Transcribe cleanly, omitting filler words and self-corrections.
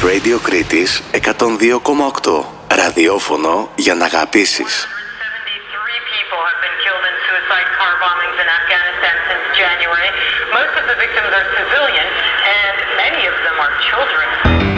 Radio Κρήτης 102,8. Ραδιόφωνο για να αγαπήσεις. People have been killed in suicide car bombings in Afghanistan since January. Most